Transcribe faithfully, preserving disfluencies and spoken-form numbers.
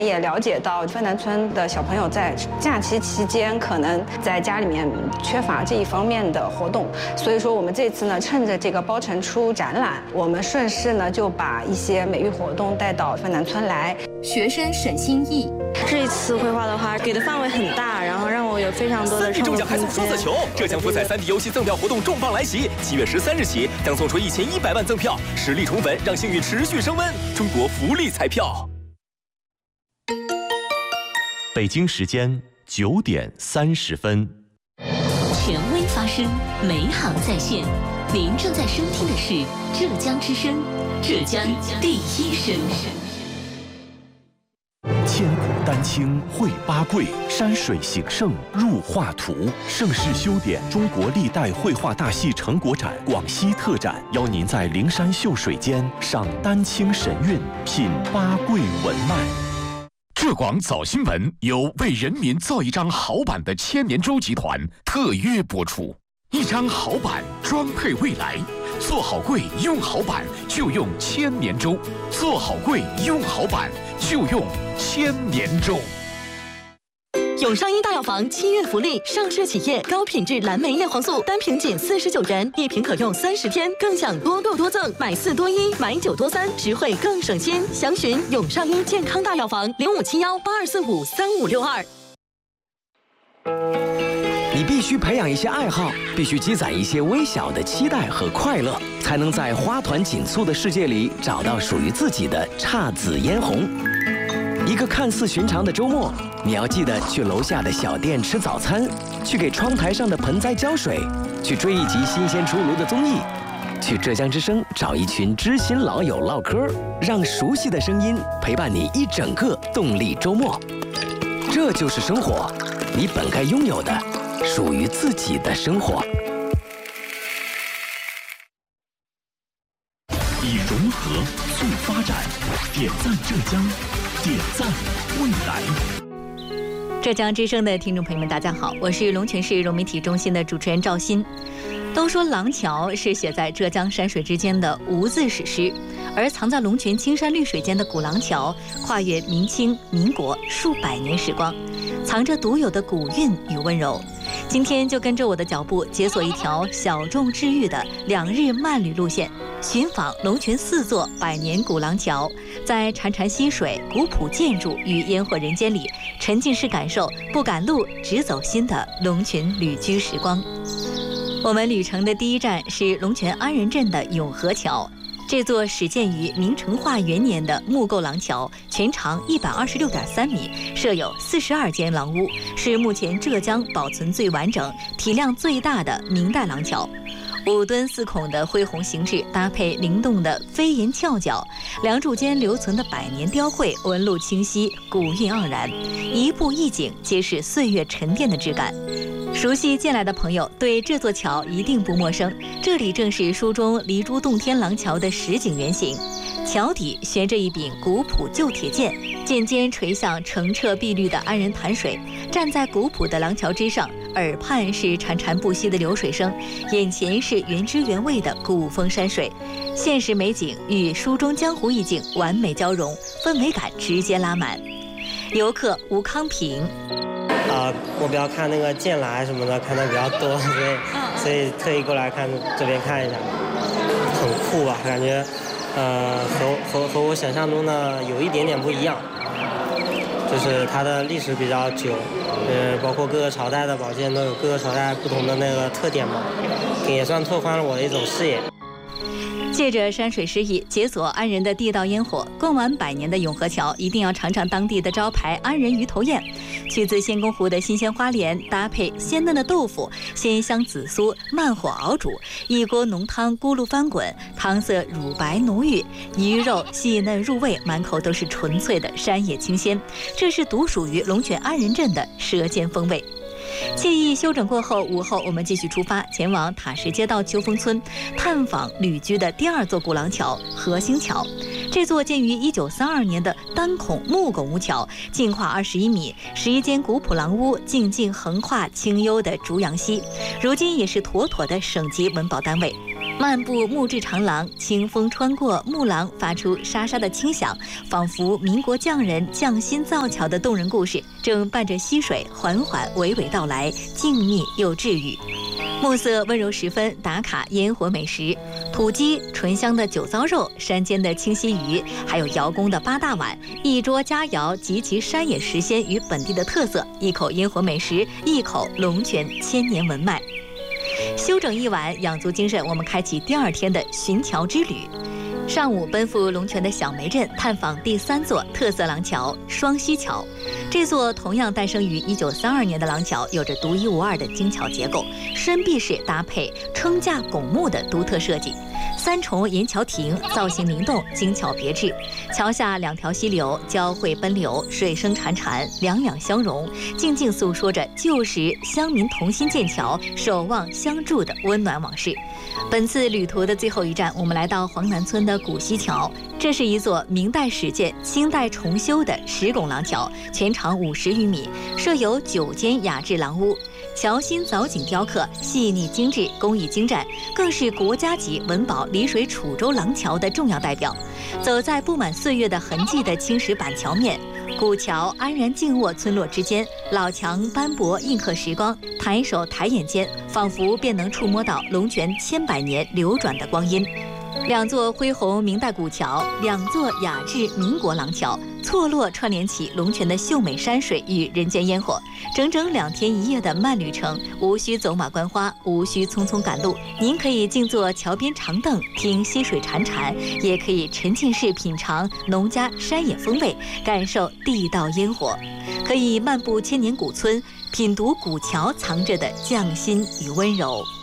也了解到芬南村的小朋友在假期期间可能在家里面缺乏这一方面的活动，所以说我们这次呢，趁着这个包晨初展览，我们顺势呢就把一些美育活动带到芬南村来。 学生沈心意， 这一次绘画的话，给的范围很大，然后让我有非常多的创作空间。 三 D 中奖还送双色球，浙江福彩三 D 游戏赠票活动重磅来袭，七月十三日起将送出一千一百万赠票，实力宠粉，让幸运持续升温。中国福利彩票。 北京时间九点三十分， 权威发声，美好在线。您正在收听的是浙江之声，浙江第一声。 千古丹青绘八桂，山水形胜入画图。盛世修典中国历代绘画大戏成果展广西特展，邀您在灵山秀水间赏丹青神韵，品八桂文脉。 浙广早新闻由为人民造一张好版的千年舟集团特约播出。一张好版装配未来，做好柜用好版就用千年舟，做好柜用好版就用千年舟。 永尚一大药房七月福利，上市企业高品质蓝莓叶黄素单瓶仅四十九元，一瓶可用三十天，更享多购多赠，买四多一，买九多三，实惠更省心。详询永尚一健康大药房零五七幺八二四五三五六二。 你必须培养一些爱好，必须积攒一些微小的期待和快乐，才能在花团锦簇的世界里找到属于自己的姹紫嫣红。一个看似寻常的周末，你要记得去楼下的小店吃早餐，去给窗台上的盆栽浇水，去追一集新鲜出炉的综艺，去浙江之声找一群知心老友唠嗑，让熟悉的声音陪伴你一整个动力周末。这就是生活，你本该拥有的属于自己的生活。 以融合促发展，点赞浙江，点赞未来。 浙江之声的听众朋友们，大家好，我是龙泉市融媒体中心的主持人赵鑫。都说廊桥是写在浙江山水之间的无字史诗，而藏在龙泉青山绿水间的古廊桥，跨越明清、民国数百年时光，藏着独有的古韵与温柔。今天就跟着我的脚步，解锁一条小众治愈的两日慢旅路线，寻访龙泉四座百年古廊桥，在潺潺溪水、古朴建筑与烟火人间里，沉浸式感受不赶路只走心的龙泉旅居时光。我们旅程的第一站是龙泉安仁镇的永和桥。这座始建于明成化元年的木构廊桥，全长一百二十六点三米，设有四十二间廊屋，是目前浙江保存最完整、体量最大的明代廊桥。五墩四孔的恢宏形制，搭配灵动的飞檐翘角，梁柱间留存的百年雕绘，纹路清晰，古韵盎然，一步一景皆是岁月沉淀的质感。熟悉进来的朋友对这座桥一定不陌生，这里正是书中离珠洞天廊桥的实景原型。桥底悬着一柄古朴旧铁剑，剑尖垂向澄澈碧绿的安仁潭水。站在古朴的廊桥之上，耳畔是潺潺不息的流水声，眼前是原汁原味的古风山水，现实美景与书中江湖意境完美交融，氛围感直接拉满。游客吴康平。 呃，我比较看那个剑来什么的看的比较多，所以所以特意过来看这边看一下，很酷吧？感觉呃和和和我想象中的有一点点不一样，就是它的历史比较久，呃，包括各个朝代的宝剑都有各个朝代不同的那个特点嘛，也算拓宽了我的一种视野。 借着山水诗意，解锁安仁的地道烟火。逛完百年的永和桥，一定要尝尝当地的招牌安仁鱼头宴。取自仙公湖的新鲜花莲，搭配鲜嫩的豆腐，鲜香紫苏，慢火熬煮，一锅浓汤咕噜翻滚，汤色乳白浓郁，鱼肉细嫩入味，满口都是纯粹的山野清鲜。这是独属于龙泉安仁镇的舌尖风味。惬意休整过后，午后我们继续出发，前往塔石街道秋风村，探访旅居的第二座古廊桥和兴桥。这座建于一九三二年的单孔木拱屋桥，净跨二十一米，十一间古朴廊屋，静静横跨清幽的逐阳溪，如今也是妥妥的省级文保单位。 漫步木质长廊，清风穿过木廊，发出沙沙的轻响，仿佛民国匠人匠心造桥的动人故事，正伴着溪水缓缓娓娓道来，静谧又治愈。暮色温柔时分，打卡烟火美食，土鸡、醇香的酒糟肉、山间的清溪鱼，还有窑工的八大碗，一桌佳肴集其山野时鲜与本地的特色，一口烟火美食，一口龙泉千年文脉。休整一晚，养足精神，我们开启第二天的寻桥之旅。上午奔赴龙泉的小梅镇，探访第三座特色廊桥双溪桥。这座同样诞生于一九三二年的廊桥，有着独一无二的精巧结构，深壁式搭配撑架拱木的独特设计。三重银桥亭造型灵动，精巧别致。桥下两条溪流交汇奔流，水声潺潺，两两相融，静静诉说着旧时乡民同心建桥、守望相助的温暖往事。本次旅途的最后一站，我们来到黄南村的古溪桥。这是一座明代始建、清代重修的石拱廊桥，全长五十余米，设有九间雅致廊屋。桥心藻井雕刻细腻精致，工艺精湛，更是国家级文保丽水楚州廊桥的重要代表。走在布满岁月的痕迹的青石板桥面，古桥安然静卧村落之间，老墙斑驳印刻时光，抬手抬眼间，仿佛便能触摸到龙泉千百年流转的光阴。两座恢宏明代古桥，两座雅致民国廊桥，错落串联起龙泉的秀美山水与人间烟火。整整两天一夜的慢旅程，无需走马观花，无需匆匆赶路。您可以静坐桥边长凳，听溪水潺潺，也可以沉浸式品尝农家山野风味，感受地道烟火。可以漫步千年古村，品读古桥藏着的匠心与温柔。